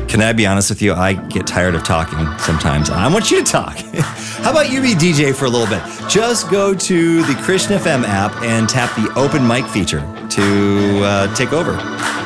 Can I be honest with you? I get tired of talking sometimes. I want you to talk. How about you be DJ for a little bit? Just go to the Christian FM app and tap the open mic feature to take over.